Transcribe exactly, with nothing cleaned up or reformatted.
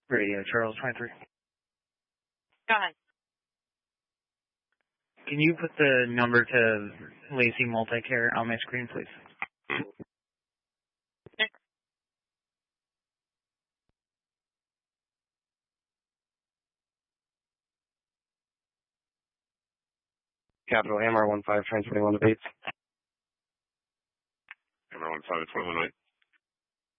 Radio Charles twenty-three. Go ahead. Can you put the number to Lacey Multicare on my screen, please? Six. Capital M R one five, transferring one to Bates. M R one five, twenty-one right.